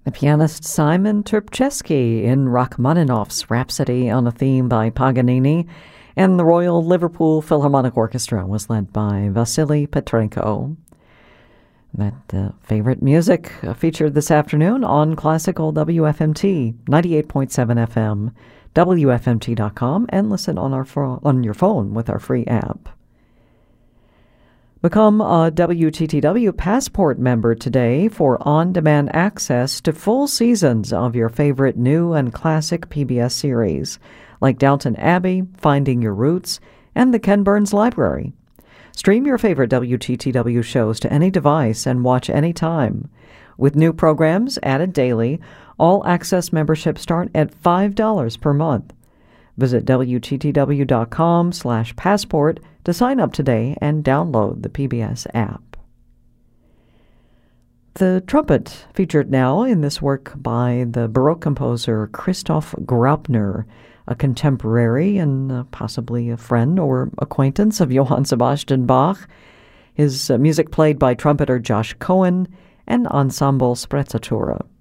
The pianist Simon Terpchesky in Rachmaninoff's Rhapsody on a Theme by Paganini, and the Royal Liverpool Philharmonic Orchestra was led by Vasily Petrenko. That favorite music featured this afternoon on Classical WFMT, 98.7 FM, WFMT.com, and listen on your phone with our free app. Become a WTTW Passport member today for on-demand access to full seasons of your favorite new and classic PBS series, like Downton Abbey, Finding Your Roots, and the Ken Burns Library. Stream your favorite WTTW shows to any device and watch anytime. With new programs added daily, all access memberships start at $5 per month. Visit WTTW.com/passport to sign up today and download the PBS app. The trumpet featured now in this work by the Baroque composer Christoph Graupner, a contemporary and possibly a friend or acquaintance of Johann Sebastian Bach. His music played by trumpeter Josh Cohen and Ensemble Sprezzatura.